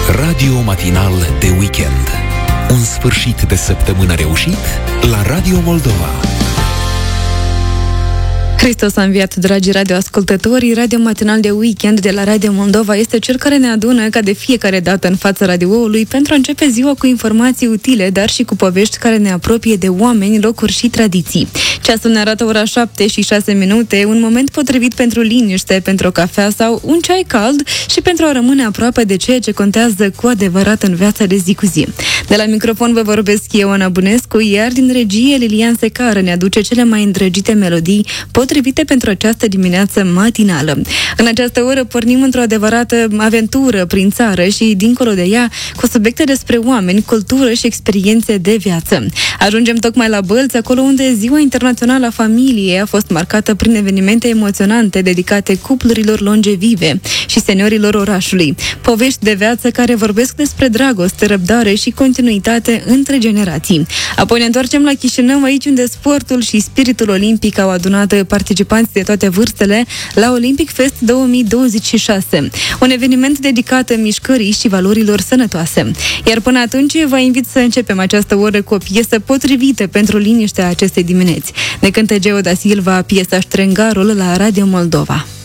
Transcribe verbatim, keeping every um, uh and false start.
Radio matinal de weekend. Un sfârșit de săptămână reușit la Radio Moldova. Hristos a înviat, dragi radioascultători. Radio matinal de weekend de la Radio Moldova este cel care ne adună ca de fiecare dată în fața radioului pentru a începe ziua cu informații utile, dar și cu povești care ne apropie de oameni, locuri și tradiții. Ceasul ne arată ora șapte și șase minute, un moment potrivit pentru liniște, pentru o cafea sau un ceai cald și pentru a rămâne aproape de ceea ce contează cu adevărat în viața de zi cu zi. De la microfon vă vorbesc eu, Ana Bunescu, iar din regie Lilian Secară ne aduce cele mai îndrăgite melodii potrivite pentru această dimineață matinală. În această oră pornim într-o adevărată aventură prin țară și dincolo de ea, cu subiecte despre oameni, cultură și experiențe de viață. Ajungem tocmai la Bălți, acolo unde Ziua Internațională a Familiei a fost marcată prin evenimente emoționante dedicate cuplurilor longevive și seniorilor orașului. Povești de viață care vorbesc despre dragoste, răbdare și continuitate între generații. Apoi ne întoarcem la Chișinău, aici unde sportul și spiritul olimpic au adunat participanți de toate vârstele la Olympic Fest două mii douăzeci și șase, un eveniment dedicat mișcării și valorilor sănătoase. Iar până atunci vă invit să începem această oră cu o piesă potrivită pentru liniștea acestei dimineți. Ne cântă Geo da Silva piesa Ștrengarul la Radio Moldova.